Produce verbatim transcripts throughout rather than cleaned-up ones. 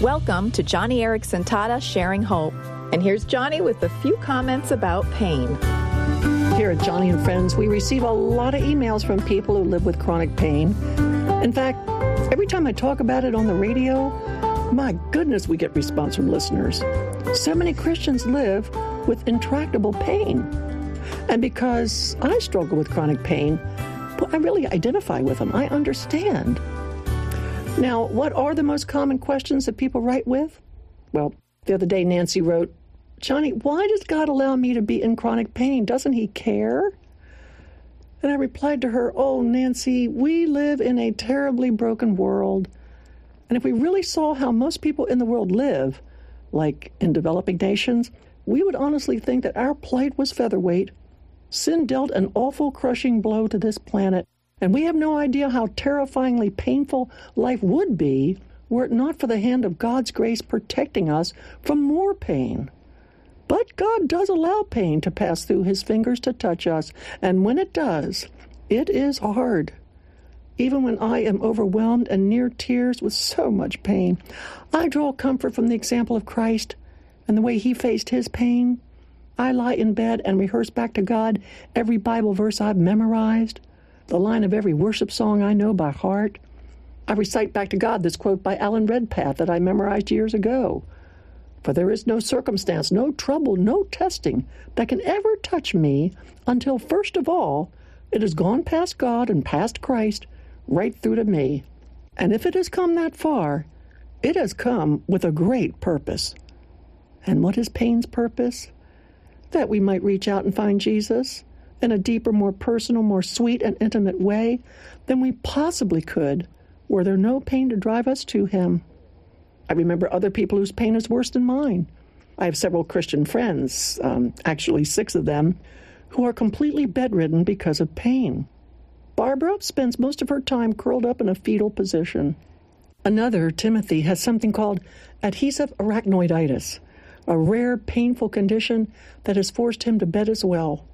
Welcome to Johnny Erickson Tata Sharing Hope. And here's Johnny with a few comments about pain. Here at Johnny and Friends, we receive a lot of emails from people who live with chronic pain. In fact, every time I talk about it on the radio, my goodness, we get response from listeners. So many Christians live with intractable pain. And because I struggle with chronic pain, well, I really identify with them. I understand. Now, what are the most common questions that people write with? Well, the other day Nancy wrote, Johnny, why does God allow me to be in chronic pain? Doesn't he care? And I replied to her, oh, Nancy, we live in a terribly broken world. And if we really saw how most people in the world live, like in developing nations, we would honestly think that our plight was featherweight. Sin dealt an awful crushing blow to this planet, and we have no idea how terrifyingly painful life would be were it not for the hand of God's grace protecting us from more pain. But God does allow pain to pass through his fingers to touch us, and when it does, it is hard. Even when I am overwhelmed and near tears with so much pain, I draw comfort from the example of Christ and the way he faced his pain. I lie in bed and rehearse back to God every Bible verse I've memorized, the line of every worship song I know by heart. I recite back to God this quote by Alan Redpath that I memorized years ago. For there is no circumstance, no trouble, no testing that can ever touch me until, first of all, it has gone past God and past Christ, right through to me. And if it has come that far, it has come with a great purpose. And what is pain's purpose? That we might reach out and find Jesus in a deeper, more personal, more sweet and intimate way than we possibly could were there no pain to drive us to him. I remember other people whose pain is worse than mine. I have several Christian friends, um, actually six of them, who are completely bedridden because of pain. Barbara spends most of her time curled up in a fetal position. Another, Timothy, has something called adhesive arachnoiditis, a rare, painful condition that has forced him to bed as well.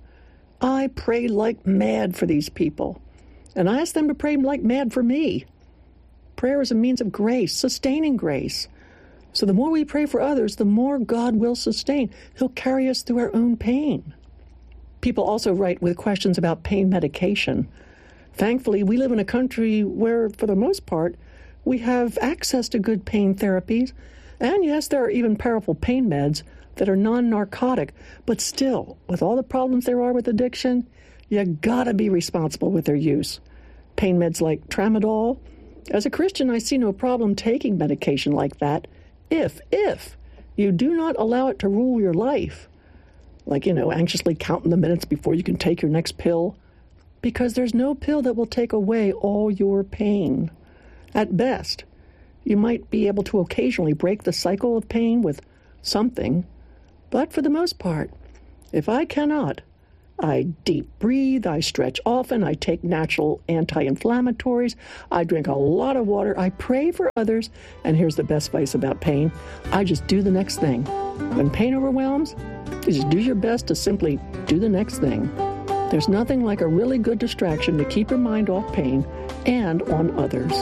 I pray like mad for these people, and I ask them to pray like mad for me. Prayer is a means of grace, sustaining grace. So the more we pray for others, the more God will sustain. He'll carry us through our own pain. People also write with questions about pain medication. Thankfully, we live in a country where, for the most part, we have access to good pain therapies. And yes, there are even powerful pain meds that are non-narcotic. But still, with all the problems there are with addiction, you gotta be responsible with their use. Pain meds like Tramadol. As a Christian, I see no problem taking medication like that if, if you do not allow it to rule your life. Like, you know, anxiously counting the minutes before you can take your next pill. Because there's no pill that will take away all your pain. At best, you might be able to occasionally break the cycle of pain with something, but for the most part, if I cannot, I deep breathe, I stretch often, I take natural anti-inflammatories, I drink a lot of water, I pray for others, and here's the best advice about pain, I just do the next thing. When pain overwhelms, you just do your best to simply do the next thing. There's nothing like a really good distraction to keep your mind off pain and on others.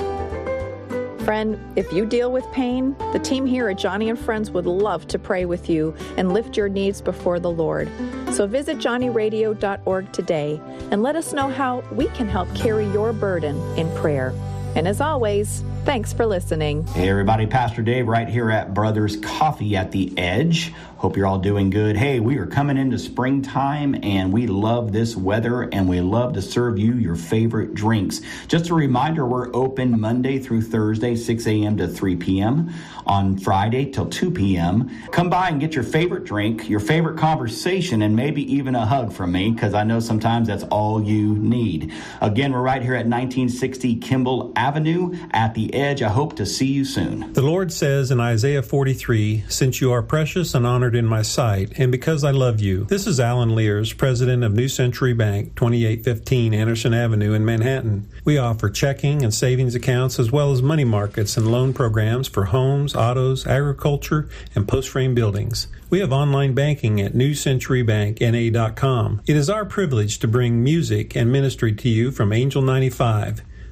Friend, if you deal with pain, the team here at Johnny and Friends would love to pray with you and lift your needs before the Lord. So visit johnny radio dot org today and let us know how we can help carry your burden in prayer. And as always, thanks for listening. Hey everybody, Pastor Dave right here at Brothers Coffee at the Edge. Hope you're all doing good. Hey, we are coming into springtime and we love this weather and we love to serve you your favorite drinks. Just a reminder, we're open Monday through Thursday, six a.m. to three p.m. on Friday till two p.m. Come by and get your favorite drink, your favorite conversation, and maybe even a hug from me, because I know sometimes that's all you need. Again, we're right here at nineteen sixty Kimball Avenue at the Edge. I hope to see you soon. The Lord says in Isaiah forty-three, since you are precious and honored in my sight, and because I love you. This is Alan Lears, president of New Century Bank, twenty-eight fifteen Anderson Avenue in Manhattan. We offer checking and savings accounts as well as money markets and loan programs for homes, autos, agriculture, and post-frame buildings. We have online banking at new century bank n a dot com. It is our privilege to bring music and ministry to you from Angel ninety-five.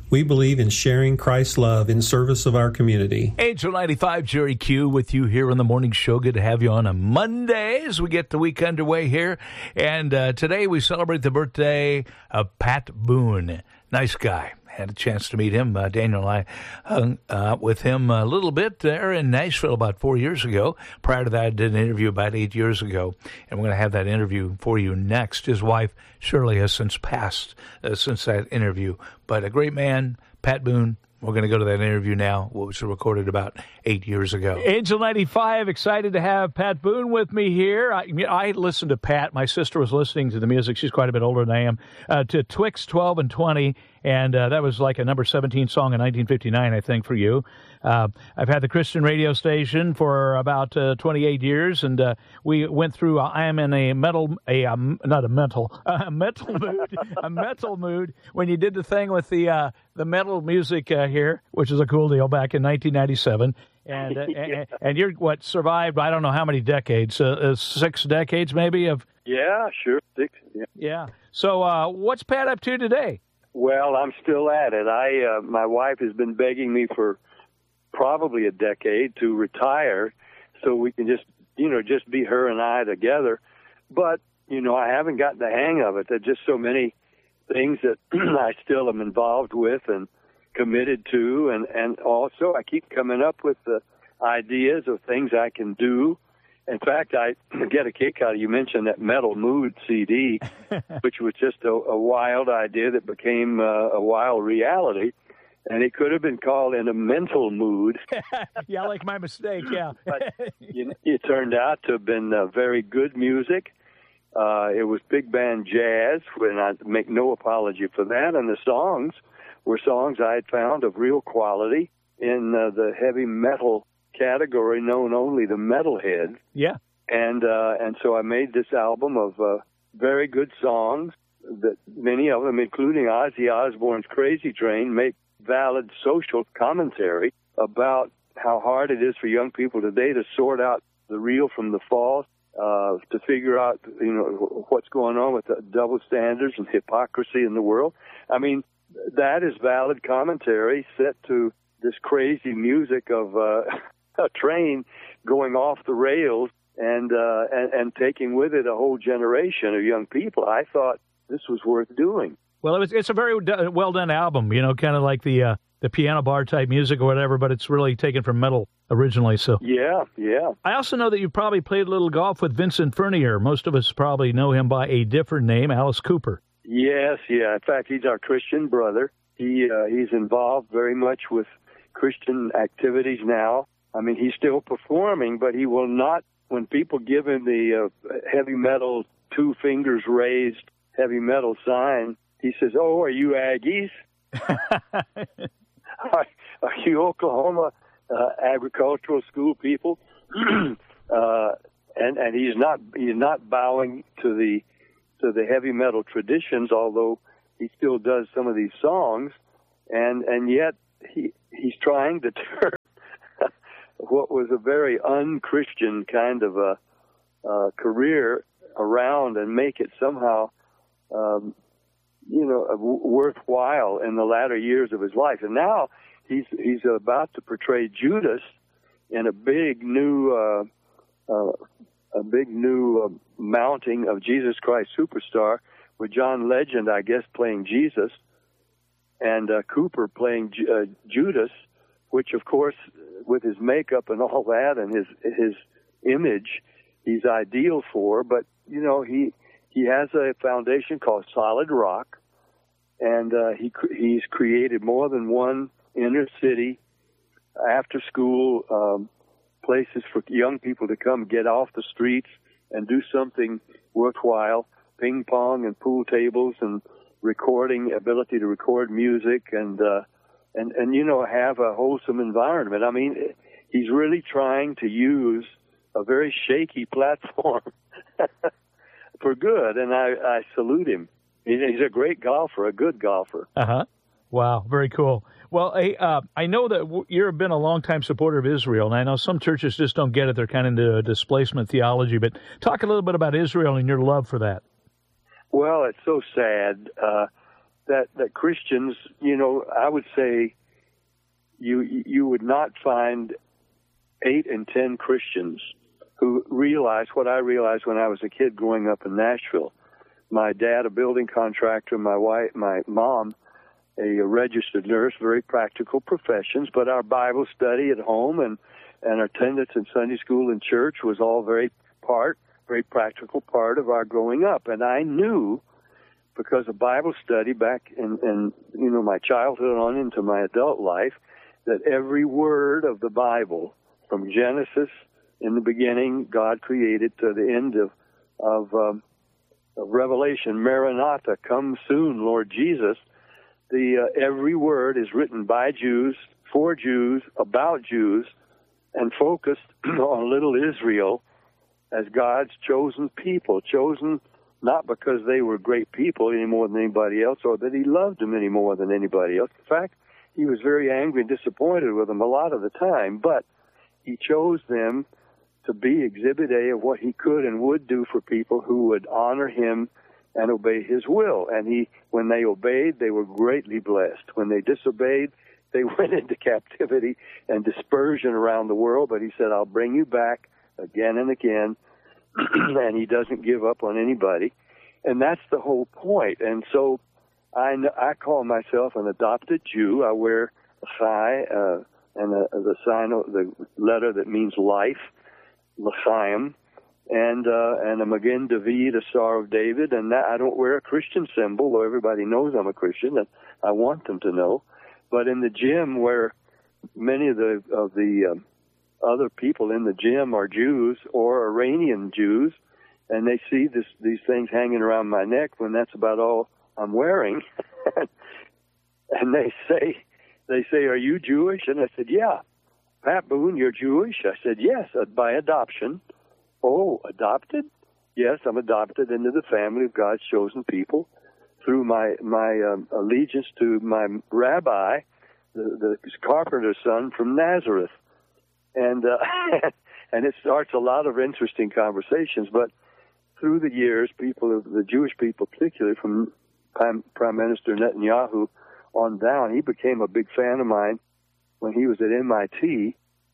We believe in sharing Christ's love in service of our community. Angel ninety-five, Jerry Q with you here on the morning show. Good to have you on a Monday as we get the week underway here. And uh, today we celebrate the birthday of Pat Boone. Nice guy. Had a chance to meet him. Uh, Daniel and I hung uh, with him a little bit there in Nashville about four years ago. Prior to that, I did an interview about eight years ago, and we're going to have that interview for you next. His wife, Shirley, has since passed uh, since that interview. But a great man, Pat Boone. We're going to go to that interview now, which was recorded about eight years ago. Angel ninety-five, excited to have Pat Boone with me here. I, I listened to Pat. My sister was listening to the music. She's quite a bit older than I am. Uh, to Twix twelve and twenty, and uh, that was like a number seventeen song in nineteen fifty-nine, I think, for you. Uh, I've had the Christian radio station for about uh, twenty-eight years, and uh, we went through. Uh, I am in a metal, a um, not a mental, a metal mood, a metal mood. When you did the thing with the uh, the metal music uh, here, which is a cool deal, back in nineteen ninety-seven, and uh, yeah. and, and you're what survived? I don't know how many decades, uh, uh, six decades maybe of. Yeah, sure, six. Yeah. Yeah. So, uh, what's Pat up to today? Well, I'm still at it. I uh, my wife has been begging me for probably a decade to retire so we can just, you know, just be her and I together. But, you know, I haven't gotten the hang of it. There's just so many things that I still am involved with and committed to. And, and also I keep coming up with the ideas of things I can do. In fact, I get a kick out of, you mentioned that Metal Mood C D, which was just a, a wild idea that became uh, a wild reality. And it could have been called In a Mental Mood. Yeah, like my mistake, yeah. But you know, it turned out to have been uh, very good music. Uh, it was big band jazz, and I make no apology for that. And the songs were songs I had found of real quality in uh, the heavy metal category known only to metalheads. Yeah. And, uh, and so I made this album of uh, very good songs that many of them, including Ozzy Osbourne's Crazy Train, make valid social commentary about how hard it is for young people today to sort out the real from the false, uh, to figure out, you know, what's going on with the double standards and hypocrisy in the world. I mean, that is valid commentary set to this crazy music of uh, a train going off the rails and, uh, and and taking with it a whole generation of young people. I thought this was worth doing. Well, it was, it's a very well done album, you know, kind of like the uh, the piano bar type music or whatever, but it's really taken from metal originally. So yeah, yeah. I also know that you probably played a little golf with Vincent Furnier. Most of us probably know him by a different name, Alice Cooper. Yes, yeah. In fact, he's our Christian brother. He uh, he's involved very much with Christian activities now. I mean, he's still performing, but he will not. When people give him the uh, heavy metal two fingers raised heavy metal sign, he says, "Oh, are you Aggies? are, are you Oklahoma uh, agricultural school people?" uh, and and he's not he's not bowing to the to the heavy metal traditions, although he still does some of these songs, and and yet he he's trying to turn what was a very un-Christian kind of a uh, career around and make it somehow. Um, you know, worthwhile in the latter years of his life. And now he's he's about to portray Judas in a big new uh, uh, a big new uh, mounting of Jesus Christ Superstar, with John Legend, I guess, playing Jesus, and uh, Cooper playing J- uh, Judas, which, of course, with his makeup and all that and his his image, he's ideal for. But, you know, he... He has a foundation called Solid Rock, and uh, he he's created more than one inner city, after-school um, places for young people to come get off the streets and do something worthwhile, ping pong and pool tables and recording, ability to record music and, uh, and, and you know, have a wholesome environment. I mean, he's really trying to use a very shaky platform for good, and I, I salute him. He's a great golfer, a good golfer. Uh-huh. Wow, very cool. Well, hey, uh, I know that you've been a longtime supporter of Israel, and I know some churches just don't get it. They're kind of into displacement theology, but talk a little bit about Israel and your love for that. Well, it's so sad. Uh, that, that Christians, you know, I would say you you would not find eight in ten Christians who realize what I realized when I was a kid growing up in Nashville. My dad, a building contractor, my wife, my mom, a registered nurse, very practical professions, but our Bible study at home and, and our attendance in Sunday school and church was all very part, very practical part of our growing up. And I knew, because of Bible study back in, in you know, my childhood on into my adult life, that every word of the Bible, from Genesis, in the beginning, God created, to the end of, of, um, of Revelation, Maranatha, come soon, Lord Jesus, the uh, every word is written by Jews, for Jews, about Jews, and focused on little Israel as God's chosen people, chosen not because they were great people any more than anybody else, or that he loved them any more than anybody else. In fact, he was very angry and disappointed with them a lot of the time, but he chose them to be Exhibit A of what he could and would do for people who would honor him and obey his will. And he, when they obeyed, they were greatly blessed. When they disobeyed, they went into captivity and dispersion around the world. But he said, I'll bring you back again and again. And he doesn't give up on anybody. And that's the whole point. And so I, I call myself an adopted Jew. I wear a chai, uh, and a, the sign, the letter that means life, l'chaim, and uh, and a Magen David, a Star of David, and that, I don't wear a Christian symbol, though everybody knows I'm a Christian, and I want them to know. But in the gym, where many of the of the um, other people in the gym are Jews or Iranian Jews, and they see this these things hanging around my neck when that's about all I'm wearing, and they say, they say, are you Jewish? And I said, yeah. Pat Boone, you're Jewish? I said, yes, uh, by adoption. Oh, adopted? Yes, I'm adopted into the family of God's chosen people through my my um, allegiance to my rabbi, the, the carpenter's son from Nazareth. And uh, and it starts a lot of interesting conversations. But through the years, people, the Jewish people particularly, from Prime, Prime Minister Netanyahu on down, he became a big fan of mine when he was at M I T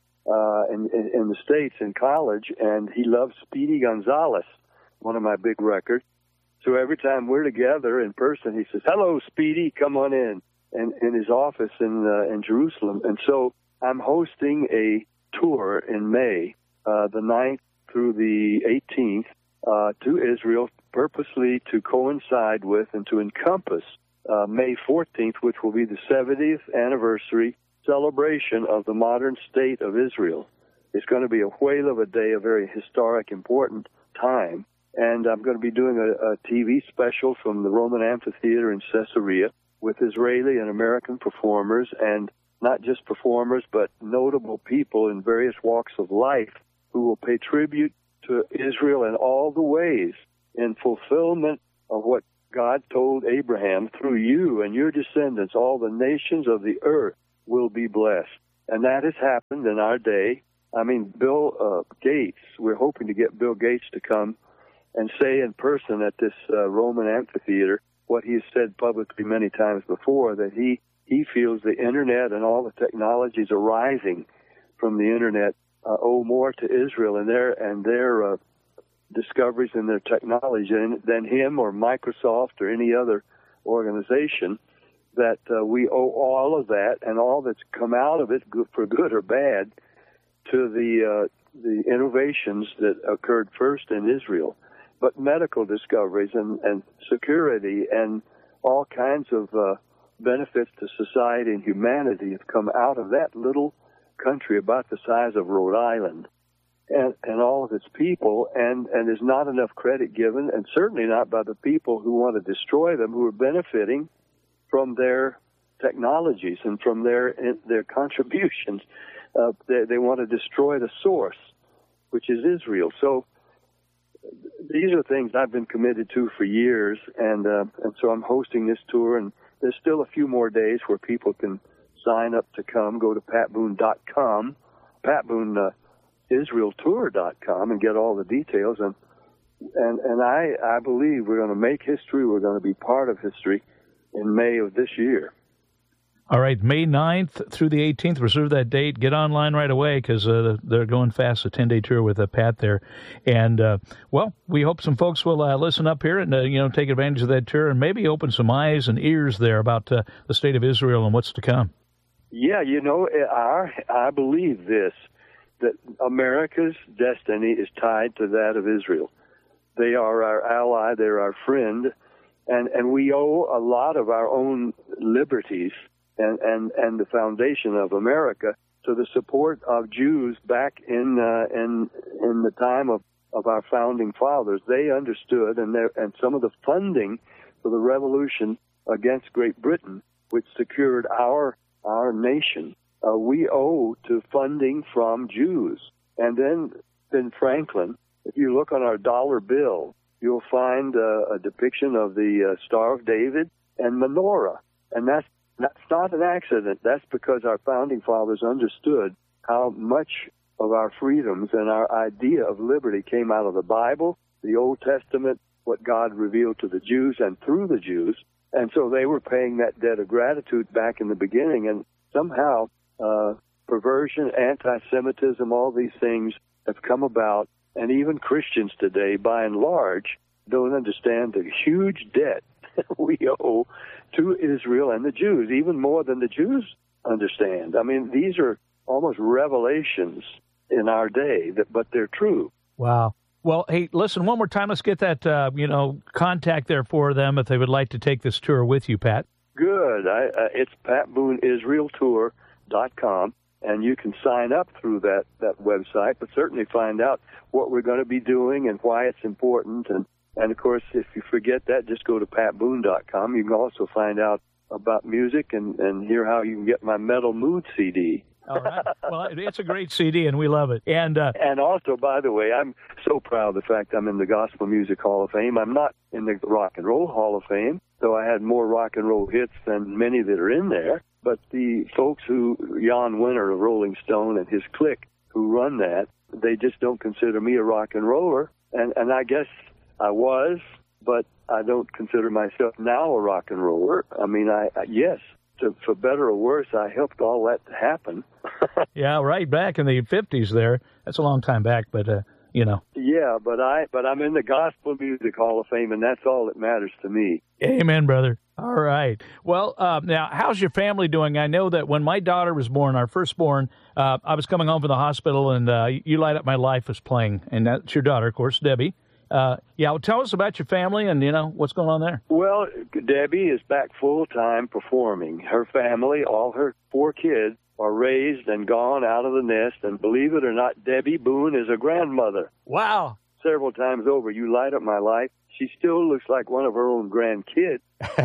uh, in, in, in the States in college, and he loved Speedy Gonzalez, one of my big records. So every time we're together in person, he says, hello, Speedy, come on in, and in his office in uh, in Jerusalem. And so I'm hosting a tour in May, uh, the ninth through the eighteenth, uh, to Israel, purposely to coincide with and to encompass uh, May fourteenth, which will be the seventieth anniversary celebration of the modern state of Israel. It's going to be a whale of a day, a very historic, important time. And I'm going to be doing a, a T V special from the Roman Amphitheater in Caesarea with Israeli and American performers, and not just performers, but notable people in various walks of life who will pay tribute to Israel in all the ways in fulfillment of what God told Abraham, through you and your descendants, all the nations of the earth will be blessed. And that has happened in our day. I mean, Bill uh, Gates, we're hoping to get Bill Gates to come and say in person at this uh, Roman amphitheater what he has said publicly many times before, that he, he feels the Internet and all the technologies arising from the Internet uh, owe more to Israel and their, and their uh, discoveries in their technology than, than him or Microsoft or any other organization, that uh, we owe all of that and all that's come out of it, good, for good or bad, to the uh, the innovations that occurred first in Israel. But medical discoveries and, and security and all kinds of uh, benefits to society and humanity have come out of that little country about the size of Rhode Island and, and all of its people, and, and there's not enough credit given, and certainly not by the people who want to destroy them, who are benefiting from their technologies and from their their contributions. Uh, they, they want to destroy the source, which is Israel. So these are things I've been committed to for years, and uh, and so I'm hosting this tour, and there's still a few more days where people can sign up to come. Go to pat boone dot com, pat boone israel tour dot com, and get all the details. And and and I I believe we're going to make history. We're going to be part of history. in May of this year. All right, May ninth through the eighteenth. Reserve that date. Get online right away because uh, they're going fast. A ten-day tour with uh, Pat there. And, uh, well, we hope some folks will uh, listen up here and, uh, you know, take advantage of that tour and maybe open some eyes and ears there about uh, the state of Israel and what's to come. Yeah, you know, I, I believe this, that America's destiny is tied to that of Israel. They are our ally. They're our friend. And, and we owe a lot of our own liberties and, and, and the foundation of America to the support of Jews back in uh, in in the time of, of our founding fathers. They understood, and and some of the funding for the revolution against Great Britain, which secured our our nation, uh, we owe to funding from Jews. And then Ben Franklin, if you look on our dollar bill, you'll find uh, a depiction of the uh, Star of David and menorah, and that's That's not an accident. That's because our founding fathers understood how much of our freedoms and our idea of liberty came out of the Bible, the Old Testament, what God revealed to the Jews and through the Jews. And so they were paying that debt of gratitude back in the beginning. And somehow uh, perversion, anti-Semitism, all these things have come about. And even Christians today, by and large, don't understand the huge debt we owe to Israel and the Jews, even more than the Jews understand. I mean, these are almost revelations in our day, that, but they're true. Wow. Well, hey, listen, one more time, let's get that, uh, you know, contact there for them if they would like to take this tour with you, Pat. Good. I, uh, it's pat boone israel tour dot com, and you can sign up through that, that website, but certainly find out what we're going to be doing and why it's important. And And, of course, if you forget that, just go to pat boone dot com. You can also find out about music and, and hear how you can get my Metal Mood C D. All right. Well, it's a great C D, and we love it. And uh, and also, by the way, I'm so proud of the fact I'm in the Gospel Music Hall of Fame. I'm not in the Rock and Roll Hall of Fame, though I had more rock and roll hits than many that are in there. But the folks who, Jan Winter of Rolling Stone and his clique who run that, they just don't consider me a rock and roller. And, and I guess I was, but I don't consider myself now a rock and roller. I mean, I, I yes, to, for better or worse, I helped all that to happen. Yeah, right back in the fifties there. That's a long time back, but, uh, you know. Yeah, but, I, but I'm in the Gospel Music Hall of Fame, and that's all that matters to me. Amen, brother. All right. Well, uh, now, how's your family doing? I know that when my daughter was born, our firstborn, uh, I was coming home from the hospital, and uh, You Light Up My Life was playing, and that's your daughter, of course, Debbie. Uh, yeah, well, tell us about your family and, you know, what's going on there. Well, Debbie is back full-time performing. Her family, all her four kids, are raised and gone out of the nest. And believe it or not, Debbie Boone is a grandmother. Wow. Several times over. You Light Up My Life. She still looks like one of her own grandkids.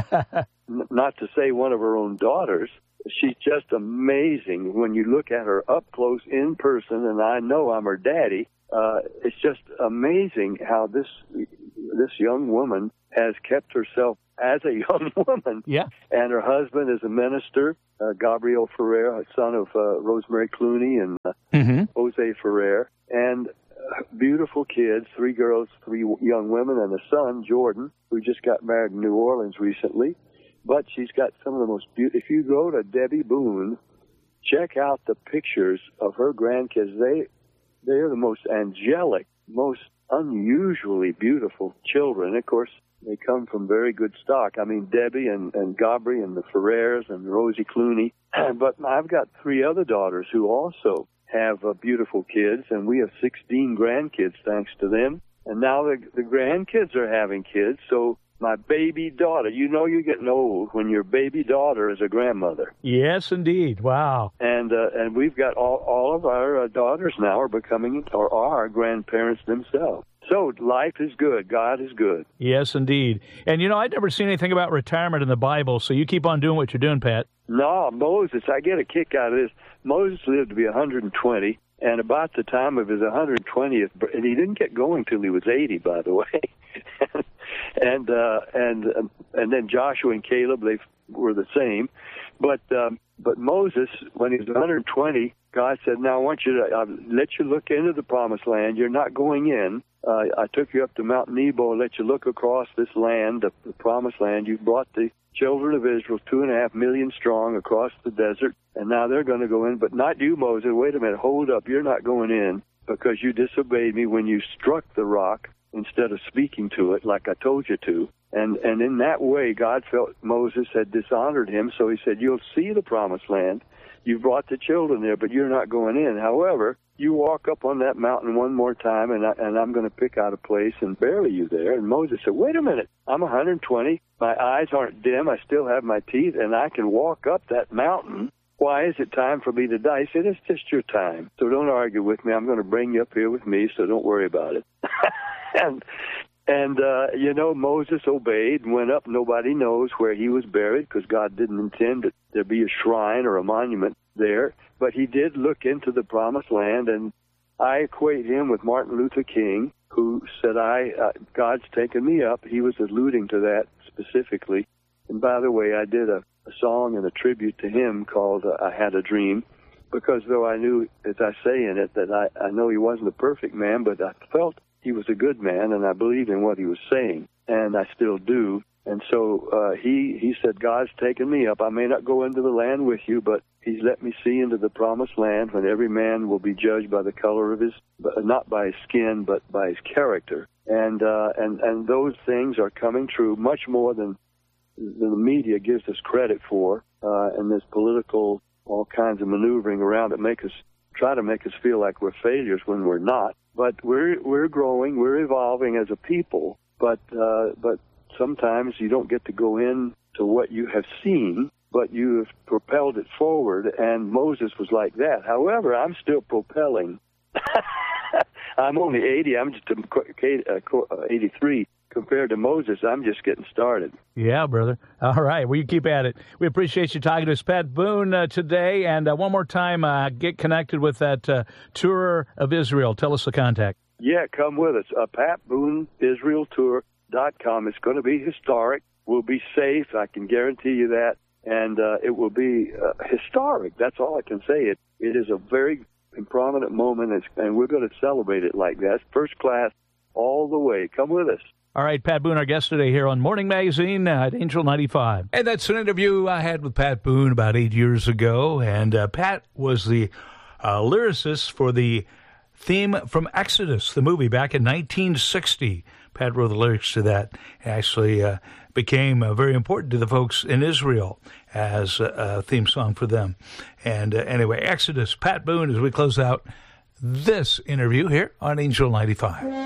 N- not to say one of her own daughters. She's just amazing when you look at her up close in person, and I know I'm her daddy. Uh, it's just amazing how this this young woman has kept herself as a young woman. Yeah. And her husband is a minister, uh, Gabriel Ferrer, son of uh, Rosemary Clooney and uh, mm-hmm. Jose Ferrer. And uh, beautiful kids, three girls, three young women, and a son, Jordan, who just got married in New Orleans recently. But she's got some of the most beautiful. If you go to Debbie Boone, check out the pictures of her grandkids. They They are the most angelic, most unusually beautiful children. Of course, they come from very good stock. I mean, Debbie and, and Gabri and the Ferrers and Rosie Clooney. But I've got three other daughters who also have uh, beautiful kids, and we have sixteen grandkids thanks to them. And now the, the grandkids are having kids, so my baby daughter, you know you're getting old when your baby daughter is a grandmother. Yes, indeed. Wow. And uh, and we've got all, all of our uh, daughters now are becoming or are grandparents themselves. So life is good. God is good. Yes, indeed. And, you know, I'd never seen anything about retirement in the Bible, so you keep on doing what you're doing, Pat. No, Moses, I get a kick out of this. Moses lived to be one hundred twenty, and about the time of his one hundred twentieth, and he didn't get going till he was eighty, by the way. and uh, and um, and then Joshua and Caleb, they were the same. But um, but Moses, when he was one hundred twenty, God said, now I want you to, I'll let you look into the promised land. You're not going in. Uh, I took you up to Mount Nebo and let you look across this land, the, the promised land. You brought the children of Israel, two and a half million strong, across the desert, and now they're going to go in. But not you, Moses. Wait a minute. Hold up. You're not going in because you disobeyed me when you struck the rock instead of speaking to it like I told you to. And and in that way, God felt Moses had dishonored him, so he said, you'll see the promised land. You brought the children there, but you're not going in. However, you walk up on that mountain one more time, and, I, and I'm going to pick out a place and bury you there. And Moses said, wait a minute, I'm one hundred twenty. My eyes aren't dim. I still have my teeth, and I can walk up that mountain. Why is it time for me to die? He said, it's just your time. So don't argue with me. I'm going to bring you up here with me, so don't worry about it. and, and uh, you know, Moses obeyed and went up. Nobody knows where he was buried because God didn't intend that there be a shrine or a monument there. But he did look into the promised land, and I equate him with Martin Luther King, who said, "I uh, God's taken me up." He was alluding to that specifically. And by the way, I did a, a song and a tribute to him called uh, I Had a Dream, because though I knew, as I say in it, that I, I know he wasn't a perfect man, but I felt he was a good man, and I believed in what he was saying, and I still do. And so uh, he, he said, God's taken me up. I may not go into the land with you, but he's let me see into the promised land when every man will be judged by the color of his, not by his skin, but by his character. And uh, and and those things are coming true much more than the media gives us credit for, uh, and this political, all kinds of maneuvering around that make us, try to make us feel like we're failures when we're not. But we're we're growing, we're evolving as a people, but uh, but sometimes you don't get to go in to what you have seen, but you have propelled it forward, and Moses was like that. However, I'm still propelling. I'm only eighty. I'm just eighty-three. Compared to Moses, I'm just getting started. Yeah, brother. All right. Well, you keep at it. We appreciate you talking to us, Pat Boone, uh, today. And uh, one more time, uh, get connected with that uh, Tour of Israel. Tell us the contact. Yeah, come with us. Uh, Pat Boone Israel Tour dot com. It's going to be historic. We'll be safe. I can guarantee you that. And uh, it will be uh, historic. That's all I can say. It It is a very prominent moment, and we're going to celebrate it like that. First class all the way. Come with us. All right, Pat Boone, our guest today here on Morning Magazine at Angel ninety-five. And that's an interview I had with Pat Boone about eight years ago. And uh, Pat was the uh, lyricist for the theme from Exodus, the movie, back in nineteen sixty. Pat wrote the lyrics to that. It actually uh, became uh, very important to the folks in Israel as a, a theme song for them. And uh, anyway, Exodus, Pat Boone, as we close out this interview here on Angel ninety-five.